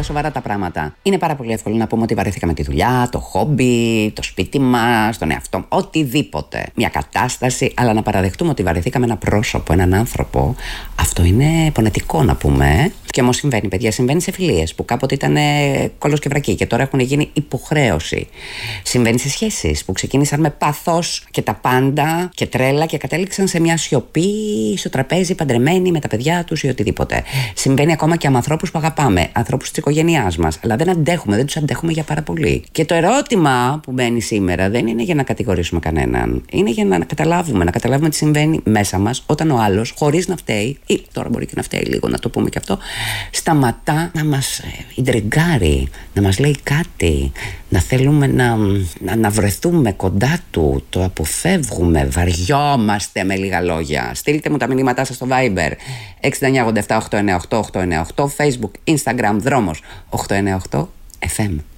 σοβαρά τα πράγματα. Είναι πάρα πολύ εύκολο να πούμε ότι βαρεθήκαμε τη δουλειά, το χόμπι, το σπίτι μας, τον εαυτό, οτιδήποτε. Μια κατάσταση, αλλά να παραδεχτούμε ότι βαρεθήκαμε ένα πρόσωπο, έναν άνθρωπο, αυτό είναι πονετικό να πούμε. Και όμως συμβαίνει, παιδιά, συμβαίνει σε φιλίες που κάποτε ήταν κόλλος και βρακί και τώρα έχουν γίνει υποχρέωση. Συμβαίνει σε σχέσεις που ξεκίνησαν με πάθος και τα πάντα και τρέλα και κατέληξαν σε μια σιωπή στο τραπέζι, παντρεμένοι με τα παιδιά τους ή οτιδήποτε. Συμβαίνει ακόμα και με ανθρώπους που αγαπάμε, ανθρώπους της οικογένειάς μας, αλλά δεν τους αντέχουμε για πάρα πολύ. Και το ερώτημα που μπαίνει σήμερα δεν είναι για να κατηγορήσουμε κανέναν, είναι για να καταλάβουμε τι συμβαίνει μέσα μας όταν ο άλλος, χωρίς να φταίει, ή τώρα μπορεί και να φταίει λίγο, να το πούμε και αυτό, σταματά να μας ιντριγκάρει, να μας λέει κάτι, να θέλουμε να βρεθούμε κοντά του, το αποφεύγουμε, βαριόμαστε με λίγα λόγια. Στείλτε μου τα μηνύματά σας στο Viber 6987 898 898, Facebook, Instagram, Δρόμος 898 FM.